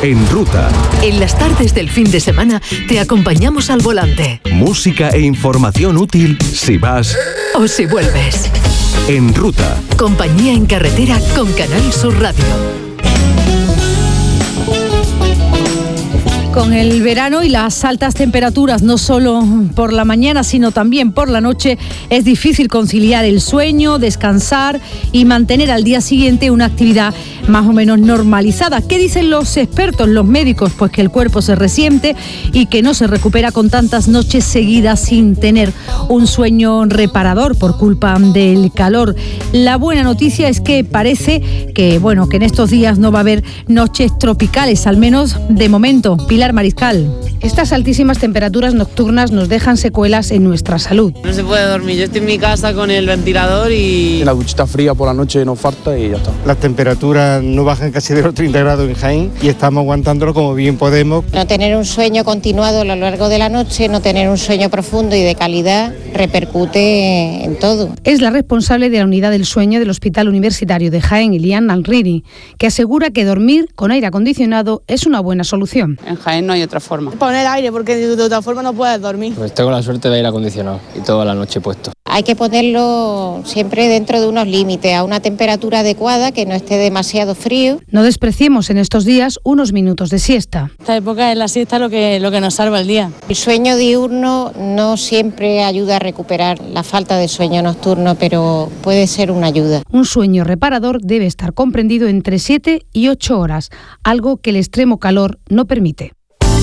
En Ruta. En las tardes del fin de semana te acompañamos al volante. Música e información útil si vas o si vuelves. En Ruta. Compañía en carretera con Canal Sur Radio. Con el verano y las altas temperaturas, no solo por la mañana, sino también por la noche, es difícil conciliar el sueño, descansar y mantener al día siguiente una actividad más o menos normalizada. ¿Qué dicen los expertos, los médicos? Pues que el cuerpo se resiente y que no se recupera con tantas noches seguidas sin tener un sueño reparador por culpa del calor. La buena noticia es que parece que en estos días no va a haber noches tropicales, al menos de momento. Pilar Mariscal. Estas altísimas temperaturas nocturnas nos dejan secuelas en nuestra salud. No se puede dormir. Yo estoy en mi casa con el ventilador y... La duchita fría por la noche nos falta y ya está. Las temperaturas no bajan casi de los 30 grados en Jaén y estamos aguantándolo como bien podemos. No tener un sueño continuado a lo largo de la noche, no tener un sueño profundo y de calidad, repercute en todo. Es la responsable de la unidad del sueño del Hospital Universitario de Jaén, Ilian Alriri, que asegura que dormir con aire acondicionado es una buena solución. En Jaén no hay otra forma. Poner aire, porque de otra forma no puedes dormir. Pues tengo la suerte de aire acondicionado y toda la noche puesto. Hay que ponerlo siempre dentro de unos límites, a una temperatura adecuada, que no esté demasiado frío. No despreciemos en estos días unos minutos de siesta. Esta época es la siesta lo que nos salva el día. El sueño diurno no siempre ayuda a recuperar la falta de sueño nocturno, pero puede ser una ayuda. Un sueño reparador debe estar comprendido entre 7 y 8 horas, algo que el extremo calor no permite.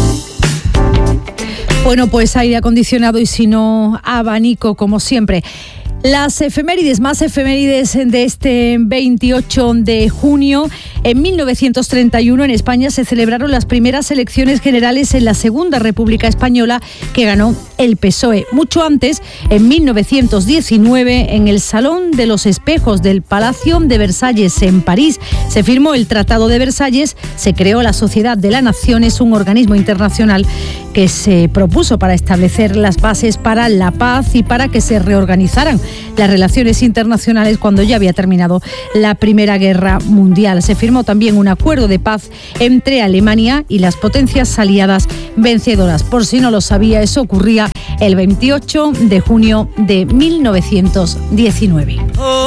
Bueno, pues aire acondicionado y si no, abanico como siempre. Las efemérides, más efemérides de este 28 de junio. En 1931 en España se celebraron las primeras elecciones generales en la Segunda República Española, que ganó el PSOE. Mucho antes, en 1919, en el Salón de los Espejos del Palacio de Versalles en París, se firmó el Tratado de Versalles, se creó la Sociedad de las Naciones, un organismo internacional que se propuso para establecer las bases para la paz y para que se reorganizaran las relaciones internacionales cuando ya había terminado la Primera Guerra Mundial. Se firmó también un acuerdo de paz entre Alemania y las potencias aliadas vencedoras. Por si no lo sabía, eso ocurría el 28 de junio de 1919.